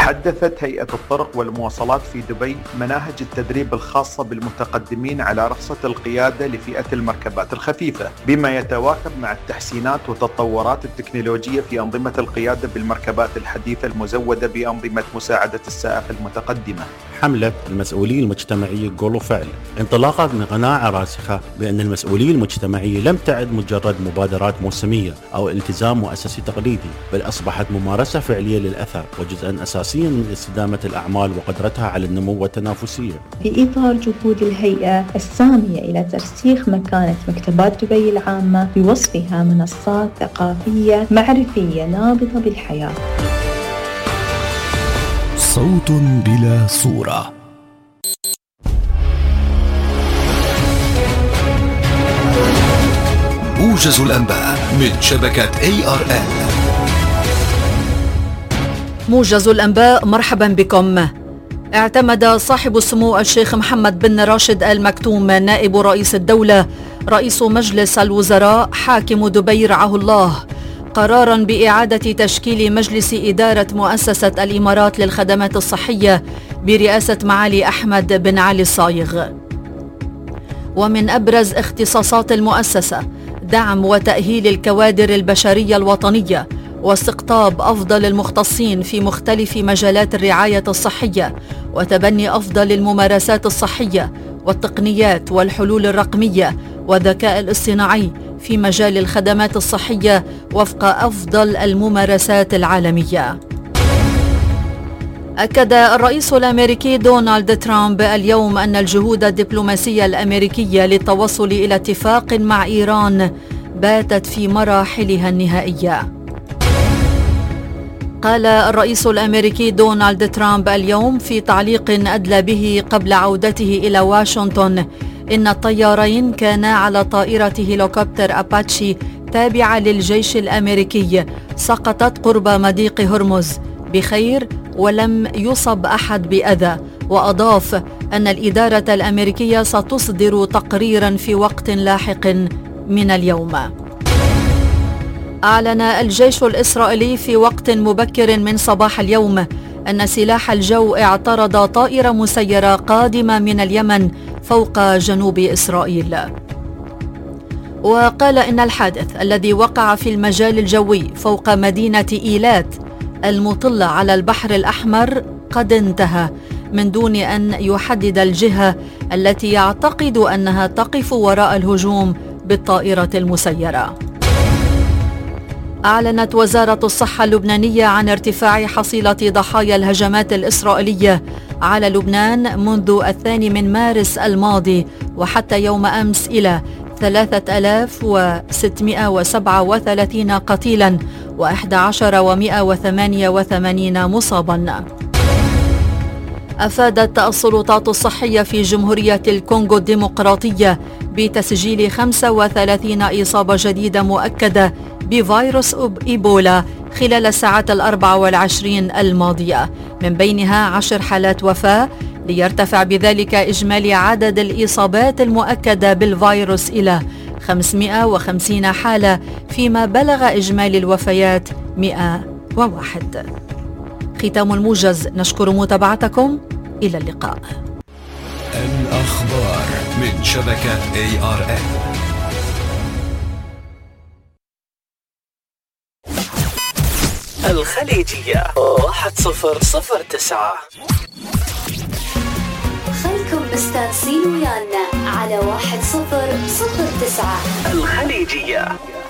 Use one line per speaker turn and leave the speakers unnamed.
حدثت هيئة الطرق والمواصلات في دبي مناهج التدريب الخاصة بالمتقدمين على رخصة القيادة لفئة المركبات الخفيفة، بما يتواكب مع التحسينات والتطورات التكنولوجية في أنظمة القيادة بالمركبات الحديثة المزودة بأنظمة مساعدة السائق المتقدمة.
حملة المسؤولية المجتمعية قول وفعل، انطلاقا من قناعة راسخة بأن المسؤولية المجتمعية لم تعد مجرد مبادرات موسمية أو التزام مؤسسي تقليدي، بل أصبحت ممارسة فعلية للأثر وجزءا أساسيا من استدامة الأعمال وقدرتها على النمو والتنافسية.
في إطار جهود الهيئة السامية إلى ترسيخ مكانة مكتبات دبي العامة بوصفها منصات ثقافية معرفية نابضة بالحياة.
صوت بلا صورة. موجز الأنباء من شبكة ARN.
موجز الأنباء، مرحبا بكم. اعتمد صاحب السمو الشيخ محمد بن راشد آل مكتوم نائب رئيس الدولة رئيس مجلس الوزراء حاكم دبي رعاه الله قرارا بإعادة تشكيل مجلس إدارة مؤسسة الإمارات للخدمات الصحية برئاسة معالي أحمد بن علي الصايغ. ومن أبرز اختصاصات المؤسسة دعم وتأهيل الكوادر البشرية الوطنية واستقطاب أفضل المختصين في مختلف مجالات الرعاية الصحية وتبني أفضل الممارسات الصحية والتقنيات والحلول الرقمية والذكاء الاصطناعي في مجال الخدمات الصحية وفق أفضل الممارسات العالمية. أكد الرئيس الأمريكي دونالد ترامب اليوم أن الجهود الدبلوماسية الأمريكية للتوصل إلى اتفاق مع إيران باتت في مراحلها النهائية. قال الرئيس الأمريكي دونالد ترامب اليوم في تعليق أدلى به قبل عودته إلى واشنطن إن الطيارين كانا على طائرة هليكوبتر أباتشي تابعة للجيش الأمريكي سقطت قرب مضيق هرمز بخير ولم يصب أحد بأذى، وأضاف أن الإدارة الأمريكية ستصدر تقريرا في وقت لاحق من اليوم. أعلن الجيش الإسرائيلي في وقت مبكر من صباح اليوم أن سلاح الجو اعترض طائرة مسيرة قادمة من اليمن فوق جنوب إسرائيل. وقال إن الحادث الذي وقع في المجال الجوي فوق مدينة إيلات المطلة على البحر الأحمر قد انتهى من دون أن يحدد الجهة التي يعتقد أنها تقف وراء الهجوم بالطائرة المسيرة. أعلنت وزارة الصحة اللبنانية عن ارتفاع حصيلة ضحايا الهجمات الإسرائيلية على لبنان منذ 2 مارس الماضي وحتى يوم أمس إلى 3637 قتيلا و11188 مصابا. أفادت السلطات الصحية في جمهورية الكونغو الديمقراطية بتسجيل 35 إصابة جديدة مؤكدة بفيروس إيبولا خلال الساعات 24 الماضية، من بينها 10 حالات وفاة، ليرتفع بذلك إجمالي عدد الإصابات المؤكدة بالفيروس إلى 550 حالة، فيما بلغ إجمالي الوفيات 101. ختام الموجز، نشكر متابعتكم، إلى اللقاء.
الأخبار من شبكة ARN.
الخليجية 1009.
خلكم مستانسين ويانا على 1009.
الخليجية.